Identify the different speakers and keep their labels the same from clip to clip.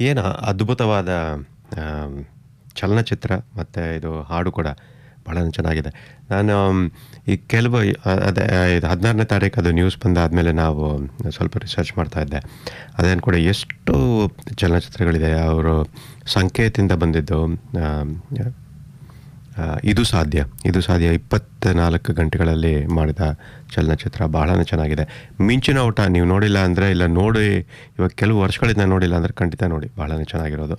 Speaker 1: ಏನು ಅದ್ಭುತವಾದ ಆಮ್, ಚಲನಚಿತ್ರ ಮತ್ತು ಇದು ಹಾಡು ಕೂಡ ಭಾಳ ಚೆನ್ನಾಗಿದೆ. ನಾನು ಈ ಕೆಲವು ಅದೇ ಇದು 16ನೇ ತಾರೀಕು ಅದು ನ್ಯೂಸ್ ಬಂದಾದಮೇಲೆ ನಾವು ಸ್ವಲ್ಪ ರಿಸರ್ಚ್ ಮಾಡ್ತಾ ಇದ್ದೆ. ಅದೇನು ಕೂಡ ಎಷ್ಟು ಚಲನಚಿತ್ರಗಳಿದೆ. ಅವರು ಸಂಕೇತಿಂದ ಬಂದಿದ್ದು ಆಮ್, ಇದು ಸಾಧ್ಯ 24 ಗಂಟೆಗಳಲ್ಲಿ ಮಾಡಿದ ಚಲನಚಿತ್ರ ಬಹಳನೇ ಚೆನ್ನಾಗಿದೆ. ಮಿಂಚಿನ ಊಟ ನೀವು ನೋಡಿಲ್ಲ ಅಂದರೆ, ಇಲ್ಲ ನೋಡಿ ಇವಾಗ ಕೆಲವು ವರ್ಷಗಳಿಂದ ನೋಡಿಲ್ಲ ಅಂದರೆ ಖಂಡಿತ ನೋಡಿ, ಬಹಳನೇ ಚೆನ್ನಾಗಿರೋದು.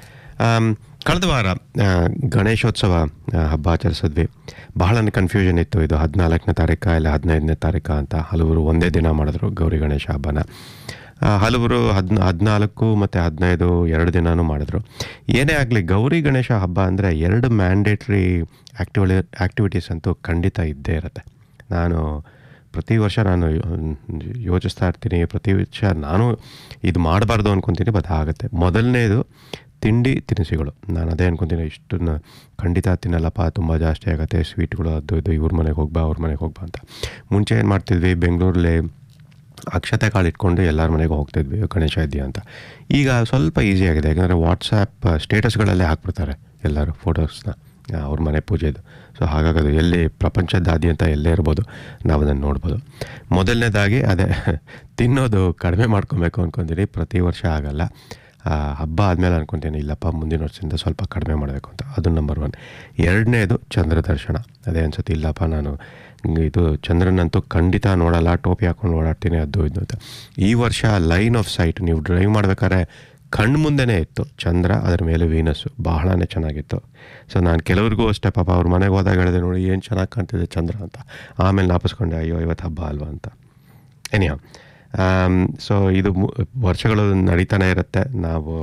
Speaker 1: ಕಳೆದ ವಾರ ಗಣೇಶೋತ್ಸವ ಹಬ್ಬ ಆಚರಿಸಿದ್ವಿ. ಬಹಳನೇ ಕನ್ಫ್ಯೂಷನ್ ಇತ್ತು, ಇದು 14ನೇ ತಾರೀಕ ಇಲ್ಲ 15ನೇ ತಾರೀಕ ಅಂತ. ಹಲವರು ಒಂದೇ ದಿನ ಮಾಡಿದ್ರು ಗೌರಿ ಗಣೇಶ ಹಬ್ಬನ. ಹಲವರು 14 ಮತ್ತು 15 2 ದಿನನೂ ಮಾಡಿದ್ರು. ಏನೇ ಆಗಲಿ, ಗೌರಿ ಗಣೇಶ ಹಬ್ಬ ಅಂದರೆ 2 ಮ್ಯಾಂಡೇಟ್ರಿ ಆ್ಯಕ್ಟಿವಿಟೀಸ್ ಅಂತೂ ಖಂಡಿತ ಇದ್ದೇ ಇರುತ್ತೆ. ನಾನು ಪ್ರತಿ ವರ್ಷ ಯೋಚಿಸ್ತಾ ಇರ್ತೀನಿ, ಪ್ರತಿ ವರ್ಷ ನಾನು ಇದು ಮಾಡಬಾರ್ದು ಅಂದ್ಕೊತೀನಿ, ಬಟ್ ಆಗುತ್ತೆ. ಮೊದಲನೇದು ತಿಂಡಿ ತಿನಿಸುಗಳು. ನಾನು ಅದೇ ಅಂದ್ಕೊತೀನಿ, ಇಷ್ಟನ್ನು ಖಂಡಿತ ತಿನ್ನಲ್ಲಪ್ಪ, ತುಂಬ ಜಾಸ್ತಿ ಆಗುತ್ತೆ, ಸ್ವೀಟ್ಗಳು ಅದು ಇದು, ಇವ್ರ ಮನೆಗೆ ಹೋಗ್ಬಾ ಅವ್ರ ಮನೆಗೆ ಹೋಗ್ಬಾ ಅಂತ. ಮುಂಚೆ ಏನು ಮಾಡ್ತಿದ್ವಿ, ಬೆಂಗಳೂರಲ್ಲಿ ಅಕ್ಷತೆ ಕಾಳು ಇಟ್ಕೊಂಡು ಎಲ್ಲರ ಮನೆಗೂ ಹೋಗ್ತಿದ್ವಿ ಗಣೇಶ ಇದೆಯಾ ಅಂತ. ಈಗ ಸ್ವಲ್ಪ ಈಸಿ ಆಗಿದೆ, ಯಾಕಂದರೆ ವಾಟ್ಸಾಪ್ ಸ್ಟೇಟಸ್ಗಳಲ್ಲೇ ಹಾಕ್ಬಿಡ್ತಾರೆ ಎಲ್ಲರೂ ಫೋಟೋಸ್ನ ಅವ್ರ ಮನೆ ಪೂಜೆದು. ಸೊ ಹಾಗಾಗಿ ಅದು ಎಲ್ಲಿ ಪ್ರಪಂಚದಾದ್ಯಂತ ಎಲ್ಲೇ ಇರ್ಬೋದು, ನಾವು ಅದನ್ನು ನೋಡ್ಬೋದು. ಮೊದಲನೇದಾಗಿ ಅದೇ ತಿನ್ನೋದು ಕಡಿಮೆ ಮಾಡ್ಕೊಬೇಕು ಅಂದ್ಕೊತೀನಿ. ಪ್ರತಿ ವರ್ಷ ಆಗಲ್ಲ, ಹಬ್ಬ ಆದಮೇಲೆ ಅಂದ್ಕೊತೀನಿ ಇಲ್ಲಪ್ಪ ಮುಂದಿನ ವರ್ಷದಿಂದ ಸ್ವಲ್ಪ ಕಡಿಮೆ ಮಾಡಬೇಕು ಅಂತ. ಅದು ನಂಬರ್ 1. ಎರಡನೇದು ಚಂದ್ರ ದರ್ಶನ. ಅದೇ ಅನ್ಸುತ್ತೆ, ಇಲ್ಲಪ್ಪ ನಾನು ಇದು ಚಂದ್ರನಂತೂ ಖಂಡಿತ ನೋಡಲ್ಲ, ಟೋಪಿ ಹಾಕ್ಕೊಂಡು ಓಡಾಡ್ತೀನಿ ಅದು ಇದು ಅಂತ. ಈ ವರ್ಷ ಲೈನ್ ಆಫ್ ಸೈಟ್, ನೀವು ಡ್ರೈವ್ ಮಾಡ್ಬೇಕಾದ್ರೆ ಕಣ್ಣು ಮುಂದೆನೇ ಇತ್ತು ಚಂದ್ರ, ಅದರ ಮೇಲೆ ವೀನಸ್ಸು, ಬಹಳನೇ ಚೆನ್ನಾಗಿತ್ತು. ಸೊ ನಾನು ಕೆಲವ್ರಿಗೂ ಅಷ್ಟೇ ಪಾಪ ಅವ್ರ ಮನೆಗೆ ಹೋದಾಗ ಹೇಳಿದೆ, ನೋಡಿ ಏನು ಚೆನ್ನಾಗಿ ಕಾಣ್ತಿದೆ ಚಂದ್ರ ಅಂತ. ಆಮೇಲೆ ನಾಪಿಸ್ಕೊಂಡೆ, ಅಯ್ಯೋ ಇವತ್ತು ಹಬ್ಬ ಅಲ್ವಾ ಅಂತ. ಎನಿಹೌ, ಸೊ ಇದು ವರ್ಷಗಳು ನಡೀತಾನೆ ಇರುತ್ತೆ. ನಾವು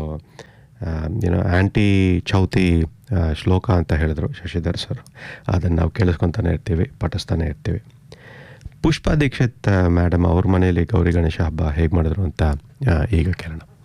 Speaker 1: ಆ್ಯಂಟಿ ಚೌತಿ ಶ್ಲೋಕ ಅಂತ ಹೇಳಿದ್ರು ಶಶಿಧರ್ ಸರ್, ಅದನ್ನು ನಾವು ಕೇಳಿಸ್ಕೊತಾನೆ ಇರ್ತೀವಿ, ಪಠಿಸ್ತಾನೆ ಇರ್ತೀವಿ. ಪುಷ್ಪಾ ದೀಕ್ಷಿತ್ ಮೇಡಮ್ ಅವ್ರ ಮನೆಯಲ್ಲಿ ಗೌರಿ ಗಣೇಶ ಹಬ್ಬ ಹೇಗೆ ಮಾಡಿದ್ರು ಅಂತ ಈಗ ಕೇಳೋಣ.